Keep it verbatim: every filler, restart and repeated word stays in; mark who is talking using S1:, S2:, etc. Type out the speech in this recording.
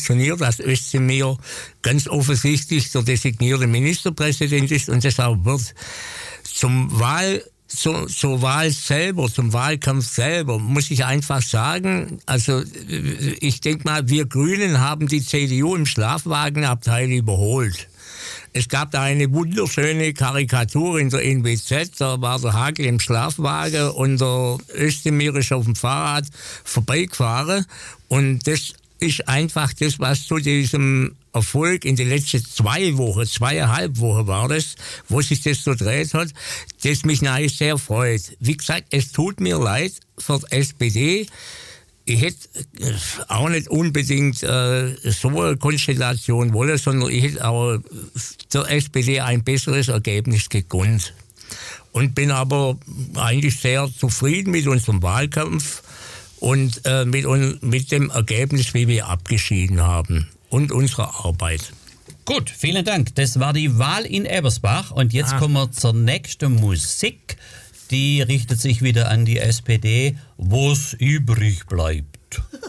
S1: funktioniert, dass Özdemir ganz offensichtlich der designierte Ministerpräsident ist und deshalb wird zum Wahl Zur, zur Wahl selber, zum Wahlkampf selber, muss ich einfach sagen, also ich denke mal, wir Grünen haben die C D U im Schlafwagenabteil überholt. Es gab da eine wunderschöne Karikatur in der N W Z, da war der Hagel im Schlafwagen und der Özdemir ist auf dem Fahrrad vorbeigefahren und das ist einfach das, was zu diesem Erfolg in den letzten zwei Wochen, zweieinhalb Wochen war das, wo sich das so dreht hat, das mich nachher sehr freut. Wie gesagt, es tut mir leid für die S P D. Ich hätte auch nicht unbedingt äh, so eine Konstellation wollen, sondern ich hätte auch der S P D ein besseres Ergebnis gegönnt. Und bin aber eigentlich sehr zufrieden mit unserem Wahlkampf und äh, mit, mit dem Ergebnis, wie wir abgeschieden haben. Und unsere Arbeit.
S2: Gut, vielen Dank. Das war die Wahl in Ebersbach. Und jetzt ah. kommen wir zur nächsten Musik. Die richtet sich wieder an die S P D, wo's übrig bleibt.